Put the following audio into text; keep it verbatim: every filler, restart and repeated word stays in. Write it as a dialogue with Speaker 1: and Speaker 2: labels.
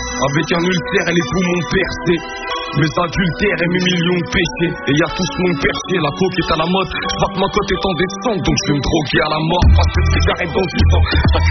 Speaker 1: Avec un ulcère et les poumons percés. Mes adultères et mes millions de péchés. Et y'a tout ce monde perché, la coke est à la mode. Je vois que ma cote est en descente, donc je vais me droguer à la mort. Parce que cigarette dans du sang, ça